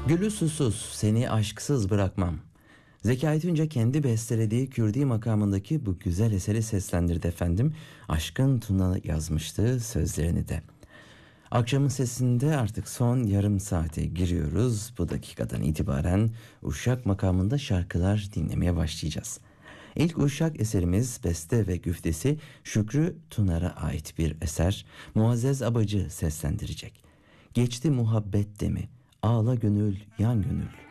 Gülü susuz, seni aşksız bırakmam. Zekai Tunca kendi bestelediği Kürdi makamındaki bu güzel eseri seslendirdi efendim. Aşkın Tuna yazmıştı sözlerini de. Akşamın sesinde artık son yarım saate giriyoruz. Bu dakikadan itibaren Uşak makamında şarkılar dinlemeye başlayacağız. İlk Uşak eserimiz beste ve güftesi Şükrü Tunar'a ait bir eser. Muazzez Abacı seslendirecek. Geçti muhabbet demi, ağla gönül, yan gönül.